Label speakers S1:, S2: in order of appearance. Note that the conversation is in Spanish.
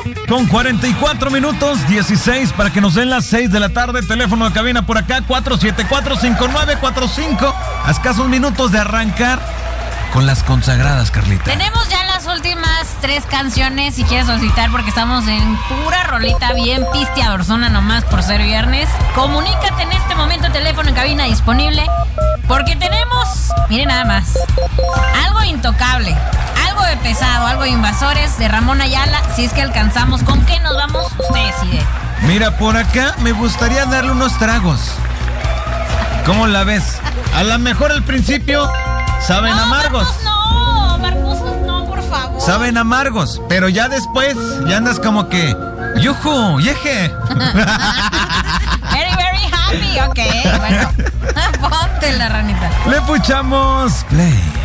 S1: con 44 minutos, 16 para que nos den las 6 de la tarde. Teléfono de cabina por acá, 474-5945. A escasos minutos de arrancar con las consagradas, Carlita.
S2: Tenemos ya las últimas 3 canciones, si quieres solicitar, porque estamos en pura rolita bien pisteadorzona nomás por ser viernes. Comunícate en este momento, teléfono en cabina disponible, porque tenemos, miren nada más, algo intocable, algo de pesado, algo de Invasores, de Ramón Ayala. Si es que alcanzamos, ¿con qué nos vamos? Usted decide.
S1: Mira, por acá me gustaría darle unos tragos. ¿Cómo la ves? A lo mejor al principio saben amargos.
S2: Marcos, no, por favor.
S1: Saben amargos, pero ya después ya andas como que ¡yujú! ¡Yeje!
S2: Very, very happy, ok. Bueno, ponte la ranita.
S1: Le puchamos play.